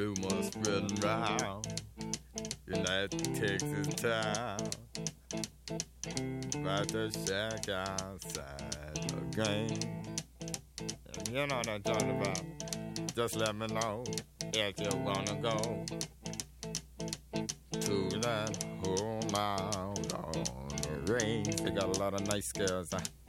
rumors spreading round United Texas town about the shack outside the game. And you know what I'm talking about. Just let me know if you wanna go to that home out on the range. They got a lot of nice girls.